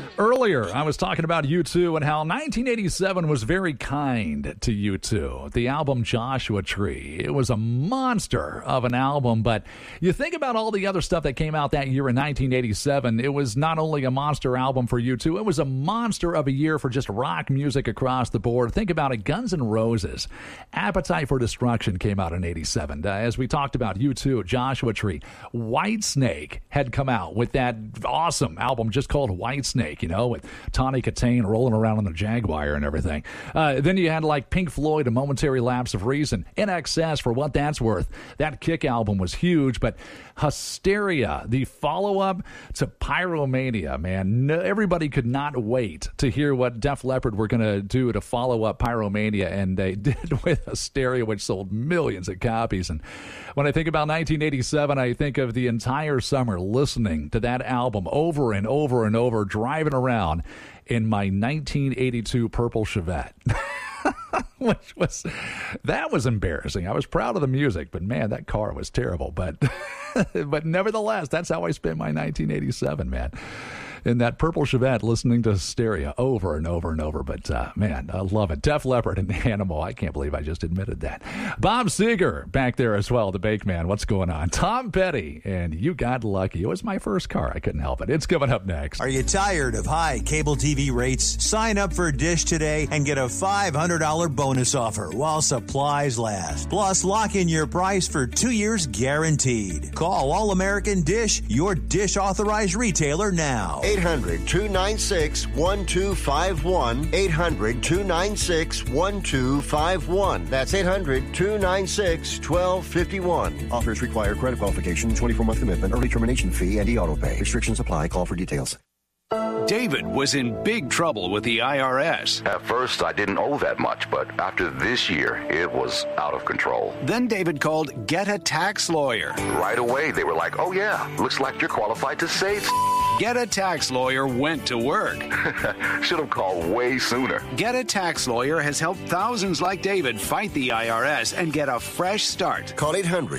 Earlier, I was talking about U2 and how 1987 was very kind to U2. The album Joshua Tree, it was a monster of an album, but you think about all the other stuff that came out that year in 1987, it was not only a monster album for U2, it was a monster of a year for just rock music across the board. Think about it, Guns N' Roses, Appetite for Destruction came out in 87. As we talked about U2, Joshua Tree, Whitesnake had come out with that awesome album just called Whitesnake, with Tawny Katane rolling around on the Jaguar and everything. Then you had like Pink Floyd, A Momentary Lapse of Reason, INXS, For What That's Worth. That Kick album was huge, but Hysteria, the follow-up to Pyromania, man. Everybody could not wait to hear what Def Leppard were going to do to follow up Pyromania, and they did with Hysteria, which sold millions of copies. And when I think about 1987, I think of the entire summer listening to that album over and over and over, driving around in my 1982 purple Chevette. That was embarrassing. I was proud of the music, but man, that car was terrible. But but nevertheless, that's how I spent my 1987, man. In that purple Chevette, listening to Hysteria over and over and over. But, man, I love it. Def Leppard and Animal. I can't believe I just admitted that. Bob Seger back there as well, the Bake Man. What's going on? Tom Petty, and You Got Lucky. It was my first car. I couldn't help it. It's coming up next. Are you tired of high cable TV rates? Sign up for Dish today and get a $500 bonus offer while supplies last. Plus, lock in your price for 2 years guaranteed. Call All American Dish, your Dish authorized retailer now. 800-296-1251. 800-296-1251. That's 800-296-1251. Offers require credit qualification, 24-month commitment, early termination fee, and e-auto pay. Restrictions apply. Call for details. David was in big trouble with the IRS. At first, I didn't owe that much, but after this year, it was out of control. Then David called Get a Tax Lawyer. Right away, they were like, oh yeah, looks like you're qualified to save. Get a Tax Lawyer went to work. Should have called way sooner. Get a Tax Lawyer has helped thousands like David fight the IRS and get a fresh start. Call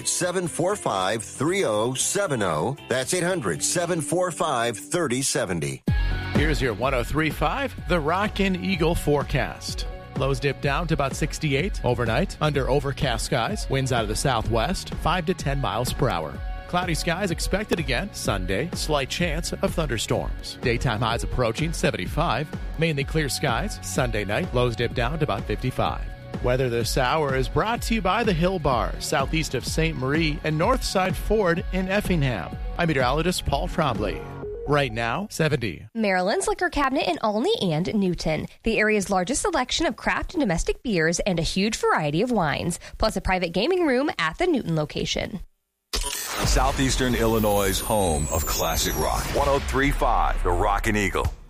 800-745-3070. That's 800-745-3070. Here's your 103.5, the Rockin' Eagle forecast. Lows dip down to about 68 overnight under overcast skies. Winds out of the southwest, 5 to 10 miles per hour. Cloudy skies expected again Sunday. Slight chance of thunderstorms. Daytime highs approaching 75. Mainly clear skies. Sunday night, lows dip down to about 55. Weather this hour is brought to you by the Hill Bar, southeast of St. Marie and Northside Ford in Effingham. I'm meteorologist Paul Trombley. Right now, 70. Maryland's Liquor Cabinet in Olney and Newton. The area's largest selection of craft and domestic beers and a huge variety of wines, plus a private gaming room at the Newton location. Southeastern Illinois' home of classic rock. 103.5, the Rockin' Eagle.